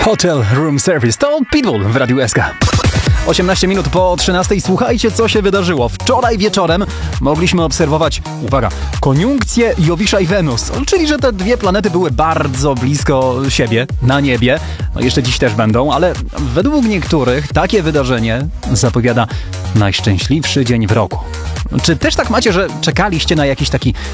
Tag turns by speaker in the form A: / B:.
A: Hotel Room Service to Pitbull w Radiu SK. 18 minut po 13. Słuchajcie, co się wydarzyło. Wczoraj wieczorem mogliśmy obserwować, uwaga, koniunkcję Jowisza i Wenus, czyli że te dwie planety były bardzo blisko siebie na niebie. No jeszcze dziś też będą, ale według niektórych takie wydarzenie zapowiada najszczęśliwszy dzień w roku. Czy też tak macie, że czekaliście na jakiś taki